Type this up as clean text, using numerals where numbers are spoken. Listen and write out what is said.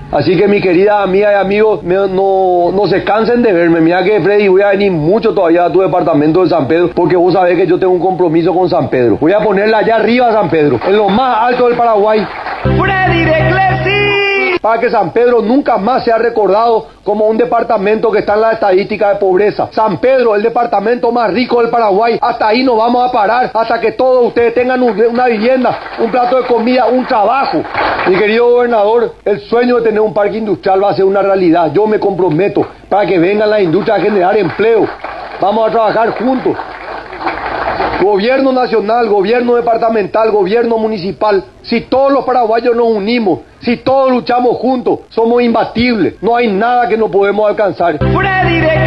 Así que mi querida amiga y amigos, no se cansen de verme. Mira que Freddy, voy a venir mucho todavía a tu departamento de San Pedro, porque vos sabés que yo tengo un compromiso con San Pedro. Voy a ponerla allá arriba a San Pedro, en lo más alto del Paraguay. Freddy de Clesi. Para que San Pedro nunca más sea recordado como un departamento que está en la estadística de pobreza. San Pedro, el departamento más rico del Paraguay. Hasta ahí nos vamos a parar, hasta que todos ustedes tengan una vivienda, un plato de comida, un trabajo. Mi querido gobernador, el sueño de tener un parque industrial va a ser una realidad. Yo me comprometo para que vengan las industrias a generar empleo. Vamos a trabajar juntos. Gobierno nacional, gobierno departamental, gobierno municipal. Si todos los paraguayos nos unimos, si todos luchamos juntos, somos imbatibles. No hay nada que no podemos alcanzar. Freddy de